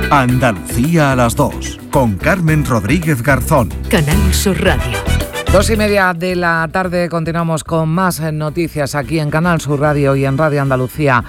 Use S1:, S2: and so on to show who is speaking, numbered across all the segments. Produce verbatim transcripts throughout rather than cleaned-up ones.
S1: Andalucía a las dos, con Carmen Rodríguez Garzón.
S2: Canal Sur Radio.
S3: Dos y media de la tarde, continuamos con más noticias aquí en Canal Sur Radio y en Radio Andalucía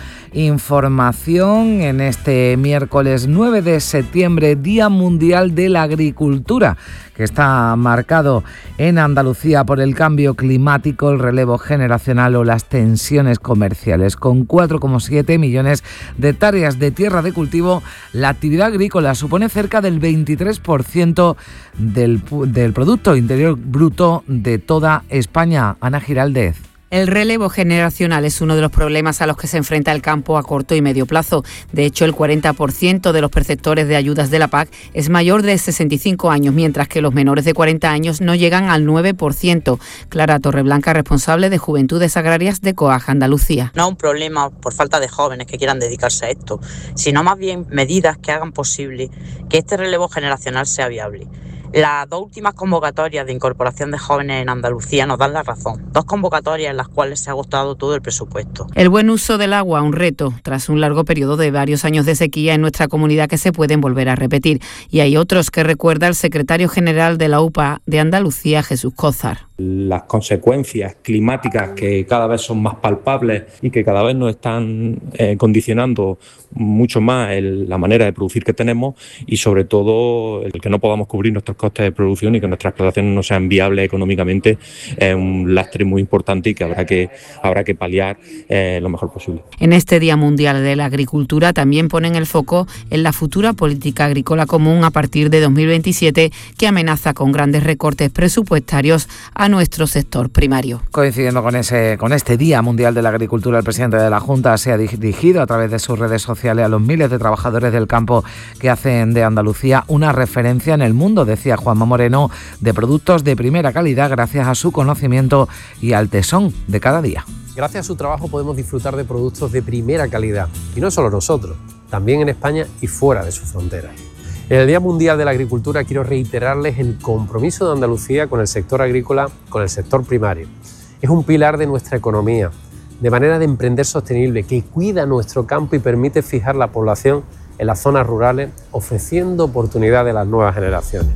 S3: Información en este miércoles nueve de septiembre, Día Mundial de la Agricultura, que está marcado en Andalucía por el cambio climático, el relevo generacional o las tensiones comerciales. Con cuatro coma siete millones de hectáreas de tierra de cultivo, la actividad agrícola supone cerca del veintitrés por ciento del, del Producto Interior Bruto de toda España. Ana Giraldez.
S4: El relevo generacional es uno de los problemas a los que se enfrenta el campo a corto y medio plazo. De hecho, el cuarenta por ciento de los perceptores de ayudas de la P A C es mayor de sesenta y cinco años, mientras que los menores de cuarenta años no llegan al nueve por ciento. Clara Torreblanca, responsable de Juventudes Agrarias de COAG Andalucía.
S5: No es un problema por falta de jóvenes que quieran dedicarse a esto, sino más bien medidas que hagan posible que este relevo generacional sea viable. Las dos últimas convocatorias de incorporación de jóvenes en Andalucía nos dan la razón. Dos convocatorias en las cuales se ha agotado todo el presupuesto.
S4: El buen uso del agua, un reto, tras un largo periodo de varios años de sequía en nuestra comunidad que se pueden volver a repetir. Y hay otros que recuerda el secretario general de la U P A de Andalucía, Jesús Cózar.
S6: Las consecuencias climáticas que cada vez son más palpables y que cada vez nos están eh, condicionando mucho más el, la manera de producir que tenemos, y sobre todo el que no podamos cubrir nuestros costes de producción y que nuestras explotaciones no sean viables económicamente, es un lastre muy importante y que habrá que, habrá que paliar eh, lo mejor posible.
S4: En este Día Mundial de la Agricultura también ponen el foco en la futura política agrícola común a partir de dos mil veintisiete, que amenaza con grandes recortes presupuestarios a nuestro sector primario.
S3: Coincidiendo con ese con este Día Mundial de la Agricultura, el presidente de la Junta se ha dirigido a través de sus redes sociales a los miles de trabajadores del campo que hacen de Andalucía una referencia en el mundo, decía Juanma Moreno, de productos de primera calidad gracias a su conocimiento y al tesón de cada día.
S7: Gracias a su trabajo podemos disfrutar de productos de primera calidad, y no solo nosotros, también en España y fuera de sus fronteras. En el Día Mundial de la Agricultura quiero reiterarles el compromiso de Andalucía con el sector agrícola, con el sector primario. Es un pilar de nuestra economía, de manera de emprender sostenible, que cuida nuestro campo y permite fijar la población en las zonas rurales, ofreciendo oportunidades a las nuevas generaciones.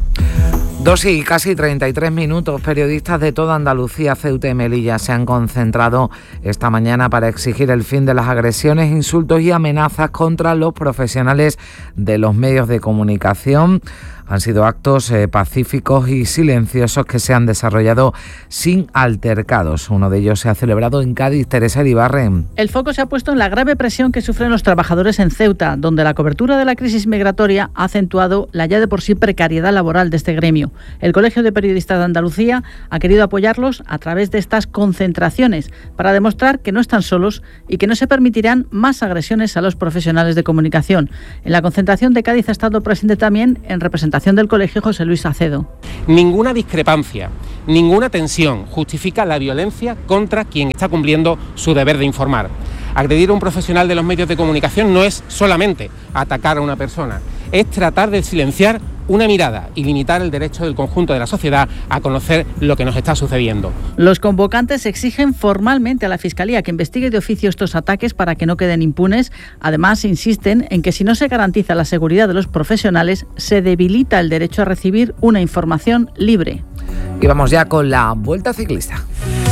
S3: Dos y casi treinta y tres minutos. Periodistas de toda Andalucía, Ceuta y Melilla se han concentrado esta mañana para exigir el fin de las agresiones, insultos y amenazas contra los profesionales de los medios de comunicación. Han sido actos eh, pacíficos y silenciosos que se han desarrollado sin altercados. Uno de ellos se ha celebrado en Cádiz. Teresa Iribarren.
S8: El foco se ha puesto en la grave presión que sufren los trabajadores en Ceuta, donde la cobertura de la crisis migratoria ha acentuado la ya de por sí precariedad laboral de este gremio. El Colegio de Periodistas de Andalucía ha querido apoyarlos a través de estas concentraciones para demostrar que no están solos y que no se permitirán más agresiones a los profesionales de comunicación. En la concentración de Cádiz ha estado presente también, en representación del colegio, José Luis Acedo.
S9: Ninguna discrepancia, ninguna tensión justifica la violencia contra quien está cumpliendo su deber de informar. Agredir a un profesional de los medios de comunicación no es solamente atacar a una persona, es tratar de silenciar una mirada y limitar el derecho del conjunto de la sociedad a conocer lo que nos está sucediendo.
S8: Los convocantes exigen formalmente a la Fiscalía que investigue de oficio estos ataques para que no queden impunes. Además, insisten en que si no se garantiza la seguridad de los profesionales, se debilita el derecho a recibir una información libre.
S3: Y vamos ya con la Vuelta Ciclista.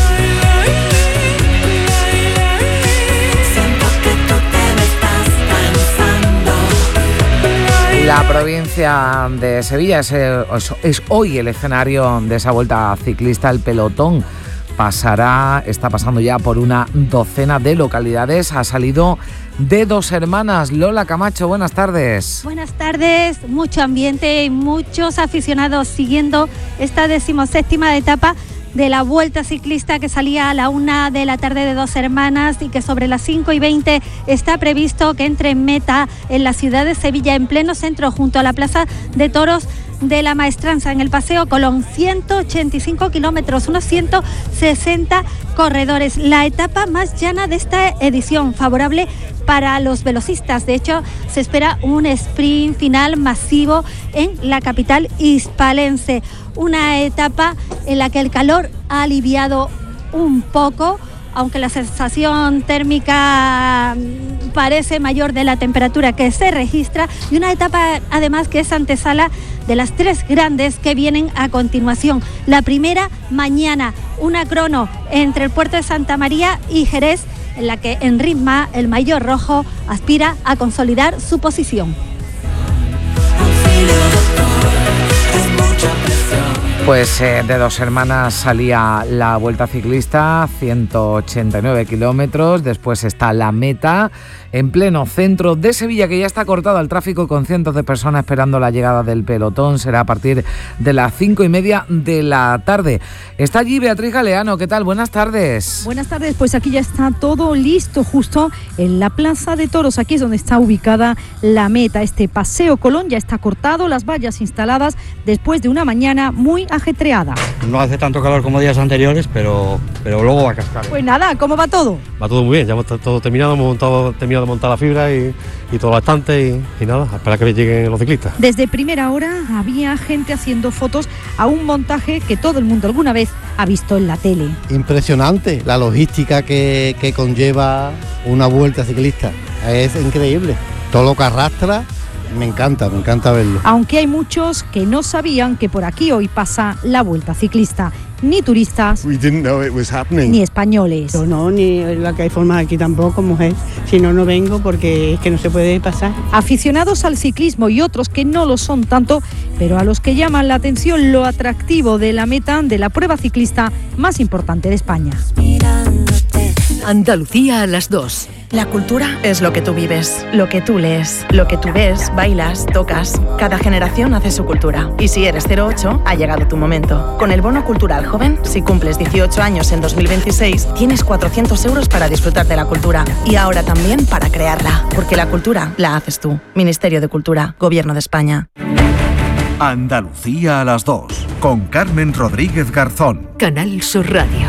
S3: La provincia de Sevilla es, es hoy el escenario de esa vuelta ciclista. El pelotón pasará, está pasando ya por una docena de localidades. Ha salido de Dos Hermanas. Lola Camacho, buenas tardes.
S10: Buenas tardes, mucho ambiente y muchos aficionados siguiendo esta decimoséptima etapa de la Vuelta Ciclista, que salía a la una de la tarde de Dos Hermanas y que sobre las cinco y veinte está previsto que entre en meta en la ciudad de Sevilla, en pleno centro, junto a la Plaza de Toros de la Maestranza, en el Paseo Colón. ciento ochenta y cinco kilómetros, unos ciento sesenta corredores. La etapa más llana de esta edición, favorable para los velocistas. De hecho, se espera un sprint final masivo en la capital hispalense. Una etapa en la que el calor ha aliviado un poco, aunque la sensación térmica parece mayor de la temperatura que se registra, y una etapa además que es antesala de las tres grandes que vienen a continuación. La primera mañana, una crono entre el puerto de Santa María y Jerez, en la que Enrisma, el maillot rojo, aspira a consolidar su posición.
S3: Pues eh, de Dos Hermanas salía la Vuelta Ciclista, ciento ochenta y nueve kilómetros, después está la meta en pleno centro de Sevilla, que ya está cortado al tráfico con cientos de personas esperando la llegada del pelotón. Será a partir de las cinco y media de la tarde. Está allí Beatriz Galeano. ¿Qué tal? Buenas tardes.
S2: Buenas tardes, pues aquí ya está todo listo justo en la Plaza de Toros. Aquí es donde está ubicada la meta. Este Paseo Colón ya está cortado, las vallas instaladas después de una mañana muy ajetreada.
S11: No hace tanto calor como días anteriores, pero, pero luego va a cascar.
S2: Pues nada, ¿cómo va todo?
S11: Va todo muy bien, ya hemos todo terminado, hemos montado, terminado de montar la fibra y, y todo bastante y, y nada, a esperar que lleguen los ciclistas.
S2: Desde primera hora había gente haciendo fotos a un montaje que todo el mundo alguna vez ha visto en la tele.
S12: Impresionante la logística que, que conlleva una vuelta ciclista, es increíble, todo lo que arrastra. Me encanta, me encanta verlo.
S2: Aunque hay muchos que no sabían que por aquí hoy pasa la Vuelta Ciclista. Ni turistas,
S13: We didn't know it was happening.
S2: ni españoles.
S14: Yo no, ni la que hay forma aquí tampoco, mujer. Si no, no vengo porque es que no se puede pasar.
S2: Aficionados al ciclismo y otros que no lo son tanto, pero a los que llaman la atención lo atractivo de la meta de la prueba ciclista más importante de España.
S15: Andalucía a las dos.
S16: La cultura es lo que tú vives, lo que tú lees, lo que tú ves, bailas, tocas. Cada generación hace su cultura. Y si eres cero ocho, ha llegado tu momento. Con el Bono Cultural Joven, si cumples dieciocho años en dos mil veintiséis, tienes cuatrocientos euros para disfrutar de la cultura. Y ahora también para crearla. Porque la cultura la haces tú. Ministerio de Cultura, Gobierno de España.
S1: Andalucía a las dos, con Carmen Rodríguez Garzón.
S15: Canal Sur Radio.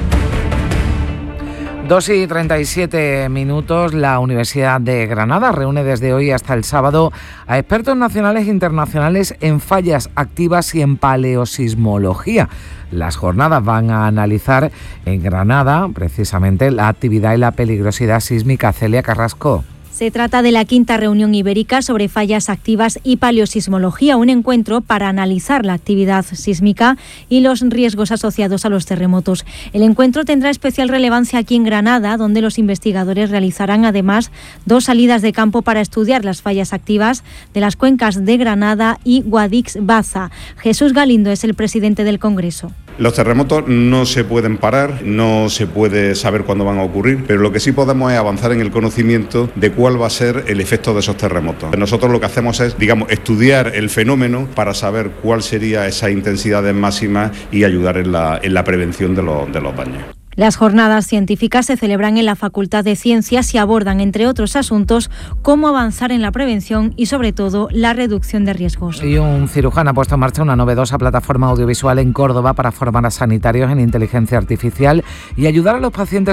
S3: dos y treinta y siete minutos, la Universidad de Granada reúne desde hoy hasta el sábado a expertos nacionales e internacionales en fallas activas y en paleosismología. Las jornadas van a analizar en Granada precisamente la actividad y la peligrosidad sísmica. Celia Carrasco.
S17: Se trata de la quinta reunión ibérica sobre fallas activas y paleosismología, un encuentro para analizar la actividad sísmica y los riesgos asociados a los terremotos. El encuentro tendrá especial relevancia aquí en Granada, donde los investigadores realizarán además dos salidas de campo para estudiar las fallas activas de las cuencas de Granada y Guadix-Baza. Jesús Galindo es el presidente del Congreso.
S18: Los terremotos no se pueden parar, no se puede saber cuándo van a ocurrir, pero lo que sí podemos es avanzar en el conocimiento de cuál va a ser el efecto de esos terremotos. Nosotros lo que hacemos es, digamos, estudiar el fenómeno para saber cuál sería esa intensidad máxima y ayudar en la, en la prevención de los, de los daños.
S17: Las jornadas científicas se celebran en la Facultad de Ciencias y abordan, entre otros asuntos, cómo avanzar en la prevención y, sobre todo, la reducción de riesgos.
S3: Y un cirujano ha puesto en marcha una novedosa plataforma audiovisual en Córdoba para formar a sanitarios en inteligencia artificial y ayudar a los pacientes